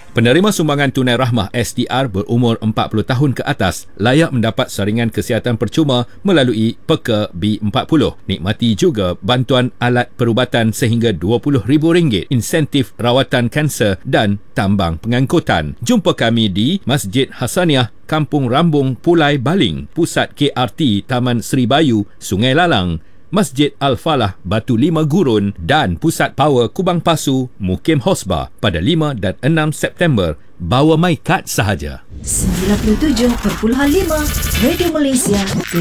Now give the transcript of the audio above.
Penerima sumbangan tunai rahmah STR berumur 40 tahun ke atas layak mendapat saringan kesihatan percuma melalui Peka B40. Nikmati juga bantuan alat perubatan sehingga RM20,000, insentif rawatan kanser dan tambang pengangkutan. Jumpa kami di Masjid Hasaniah, Kampung Rambung, Pulai Baling, Pusat KRT Taman Seri Bayu, Sungai Lalang, Masjid Al-Falah, Batu Lima Gurun dan Pusat Power Kubang Pasu, Mukim Hosbah pada 5 dan 6 September. Bawa my kad sahaja. 97.5 Radio Malaysia.